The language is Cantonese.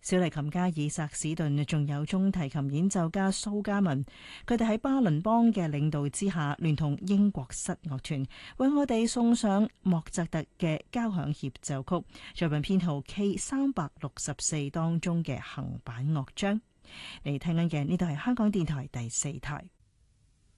小提琴家爾薩史頓，仲有中提琴演奏家蘇嘉文，佢哋喺巴倫邦嘅領導之下，聯同英國室樂團，為我哋送上莫扎特嘅交響協奏曲，作品編號 K364當中嘅行板樂章。你聽緊嘅呢度係香港電台第4台。